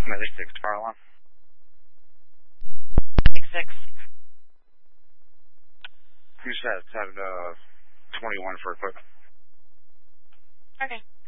Another 6 fire alarm. 6. You said 21 for a quick. Okay.